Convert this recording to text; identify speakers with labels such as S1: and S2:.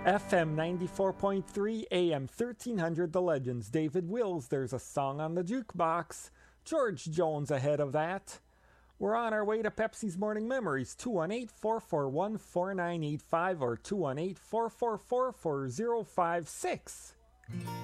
S1: FM 94.3, AM 1300, The Legends. David Wills, There's a Song on the Jukebox. George Jones ahead of that. We're on our way to Pepsi's Morning Memories. 218-441-4985 or 218-444-4056.